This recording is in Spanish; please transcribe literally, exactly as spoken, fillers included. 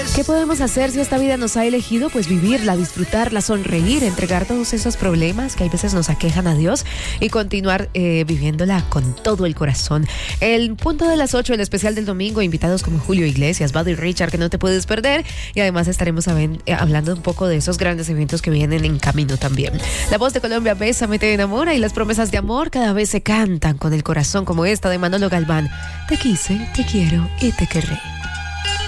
¿Qué podemos hacer si esta vida nos ha elegido? Pues vivirla, disfrutarla, sonreír, entregar todos esos problemas que hay veces nos aquejan a Dios y continuar eh, viviéndola con todo el corazón. El punto de las ocho, el especial del domingo, invitados como Julio Iglesias, Buddy Richard, que no te puedes perder, y además estaremos hablando un poco de esos grandes eventos que vienen en camino también. La voz de Colombia, Bésame, te enamora, y las promesas de amor cada vez se cantan con el corazón, como esta de Manolo Galván. Te quise, te quiero y te querré.